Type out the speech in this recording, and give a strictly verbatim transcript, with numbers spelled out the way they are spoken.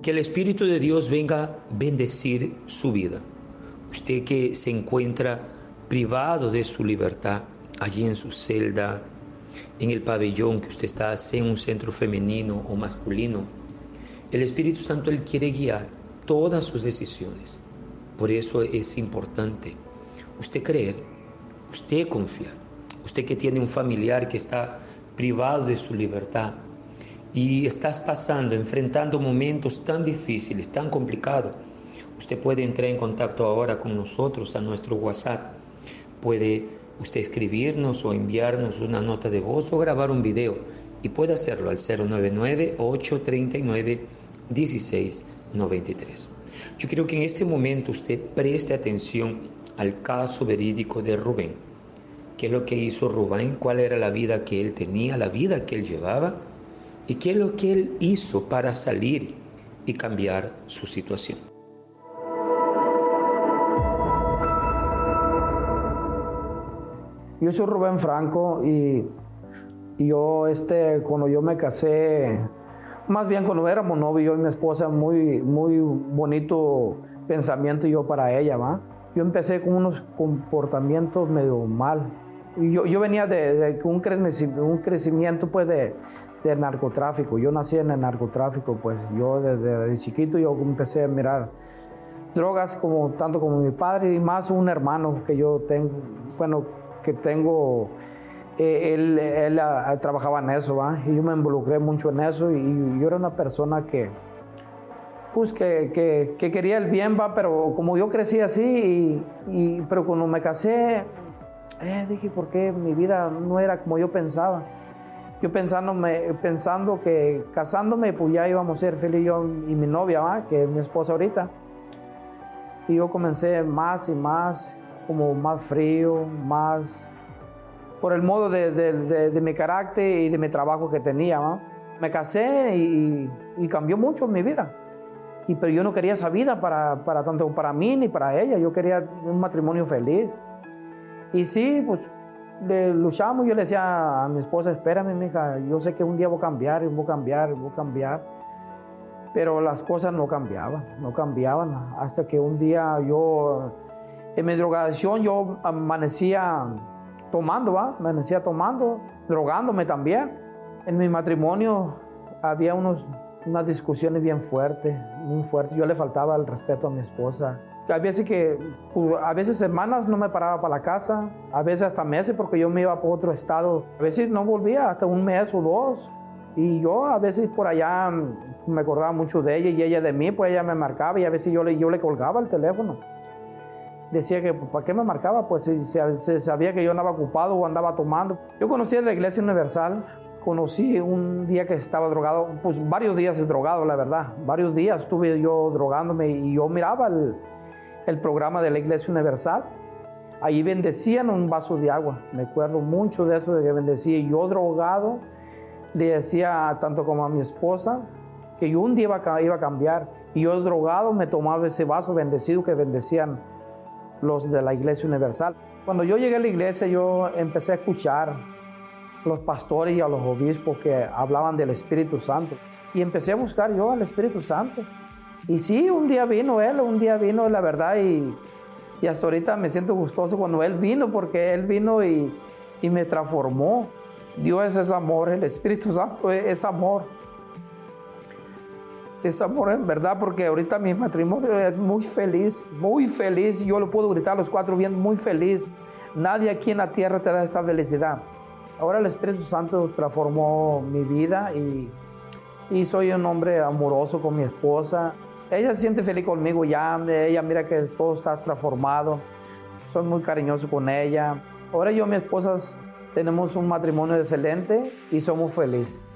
Que el Espíritu de Dios venga a bendecir su vida. Usted que se encuentra privado de su libertad, allí en su celda, en el pabellón que usted está, sea en un centro femenino o masculino, el Espíritu Santo, Él quiere guiar todas sus decisiones. Por eso es importante usted creer, usted confiar. Usted que tiene un familiar que está privado de su libertad y estás pasando, enfrentando momentos tan difíciles, tan complicados, usted puede entrar en contacto ahora con nosotros a nuestro WhatsApp. Puede usted escribirnos o enviarnos una nota de voz o grabar un video, y puede hacerlo al cero nueve nueve, ocho tres nueve, uno seis nueve tres. Yo creo que en este momento usted preste atención al caso verídico de Rubén. ¿Qué es lo que hizo Rubén? ¿Cuál era la vida que él tenía, la vida que él llevaba? ¿Y qué es lo que él hizo para salir y cambiar su situación? Yo soy Rubén Franco y yo, este, cuando yo me casé, más bien cuando éramos novios, yo y mi esposa, muy, muy bonito pensamiento yo para ella, ¿va? Yo empecé con unos comportamientos medio mal. Y yo, yo venía de, de un, crecimiento, un crecimiento pues de, de narcotráfico. Yo nací en el narcotráfico, pues yo desde, desde chiquito yo empecé a mirar drogas como, tanto como mi padre y más un hermano que yo tengo, bueno, que tengo, eh, él, él a, trabajaba en eso, ¿va? Y yo me involucré mucho en eso y, y yo era una persona que, pues que, que, que quería el bien, va, pero como yo crecí así, y, y, pero cuando me casé, eh, dije, ¿por qué mi vida no era como yo pensaba? Yo pensándome, pensando que casándome, pues ya íbamos a ser feliz yo y mi novia, ¿va? Que es mi esposa ahorita. Y yo comencé más y más, como más frío, más por el modo de, de, de, de mi carácter y de mi trabajo que tenía, ¿va? Me casé y, y cambió mucho mi vida. Y, pero yo no quería esa vida para, para tanto para mí ni para ella. Yo quería un matrimonio feliz. Y sí, pues le luchamos. Yo le decía a mi esposa, espérame, mija, yo sé que un día voy a cambiar, voy a cambiar, voy a cambiar. Pero las cosas no cambiaban, no cambiaban. Hasta que un día yo, en mi drogadicción, yo amanecía tomando, ¿va? Amanecía tomando, drogándome también. En mi matrimonio había unos... unas discusiones bien fuertes, muy fuertes. Yo le faltaba el respeto a mi esposa. A veces que, a veces semanas no me paraba para la casa, a veces hasta meses porque yo me iba por otro estado. A veces no volvía hasta un mes o dos. Y yo a veces por allá me acordaba mucho de ella y ella de mí, pues ella me marcaba y a veces yo le, yo le colgaba el teléfono. Decía que, ¿para qué me marcaba? Pues si se sabía que yo andaba ocupado o andaba tomando. Yo conocí a la Iglesia Universal. Conocí un día que estaba drogado, pues varios días drogado, la verdad. Varios días estuve yo drogándome y yo miraba el, el programa de la Iglesia Universal. Ahí bendecían un vaso de agua. Me acuerdo mucho de eso, de que bendecía. Y yo drogado le decía tanto como a mi esposa que yo un día iba a, iba a cambiar. Y yo drogado me tomaba ese vaso bendecido que bendecían los de la Iglesia Universal. Cuando yo llegué a la iglesia, yo empecé a escuchar los pastores y a los obispos que hablaban del Espíritu Santo. Y empecé a buscar yo al Espíritu Santo. Y sí, un día vino Él, un día vino la verdad y, y hasta ahorita me siento gustoso cuando Él vino, porque Él vino y, y me transformó. Dios es amor, el Espíritu Santo es, es amor. Es amor en verdad, porque ahorita mi matrimonio es muy feliz, muy feliz. Yo lo puedo gritar a los cuatro vientos, muy feliz. Nadie aquí en la tierra te da esta felicidad. Ahora el Espíritu Santo transformó mi vida y, y soy un hombre amoroso con mi esposa. Ella se siente feliz conmigo ya, ella mira que todo está transformado. Soy muy cariñoso con ella. Ahora yo y mi esposa tenemos un matrimonio excelente y somos felices.